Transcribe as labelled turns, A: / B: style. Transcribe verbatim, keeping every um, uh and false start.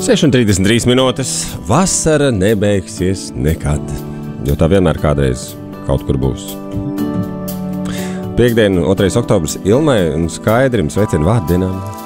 A: seši un trīsdesmit trīs minūtes. Vasara nebeigsies nekad, jo tā vienmēr kādreiz kaut kur būs. Piektdien, otrais oktobris Ilmai un Skaidrim sveicinu vārdienām.